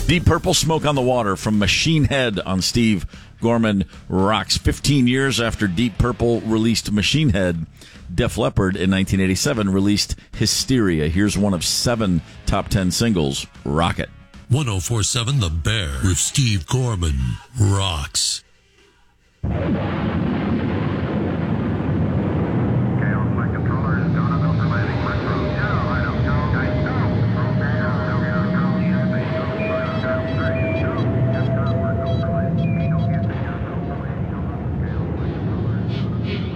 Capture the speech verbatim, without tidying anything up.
Deep Purple, Smoke on the Water from Machine Head on Steve Gorman Rocks. Fifteen years after Deep Purple released Machine Head, Def Leppard in nineteen eighty-seven released Hysteria. Here's one of seven top ten singles, Rocket. one oh four point seven The Bear with Steve Gorman Rocks.